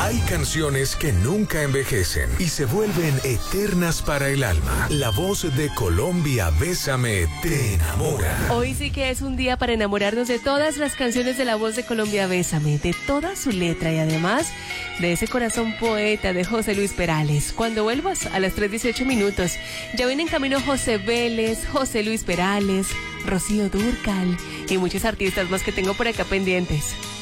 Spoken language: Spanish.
Hay canciones que nunca envejecen y se vuelven eternas para el alma. La voz de Colombia, Bésame, te enamora. Hoy sí que es un día para enamorarnos de todas las canciones de La Voz de Colombia, Bésame, de toda su letra y además de ese corazón poeta de José Luis Perales. Cuando vuelvas a las 3:18, ya viene en camino José Vélez, José Luis Perales, Rocío Dúrcal y muchos artistas más que tengo por acá pendientes.